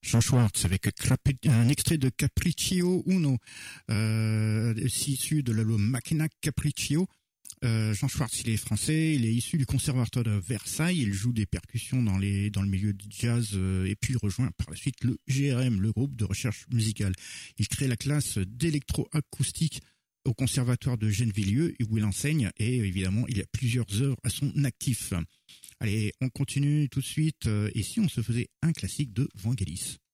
Jean Schwartz avec un extrait de Capriccio Uno, issu de l'album Macchina Capriccio. Jean Schwartz, il est français, il est issu du conservatoire de Versailles, il joue des percussions dans le milieu du jazz et puis rejoint par la suite le GRM, le groupe de recherche musicale. Il crée la classe d'électroacoustique au conservatoire de Gennevilliers où il enseigne et évidemment il y a plusieurs œuvres à son actif. Allez, on continue tout de suite et si on se faisait un classique de Vangelis.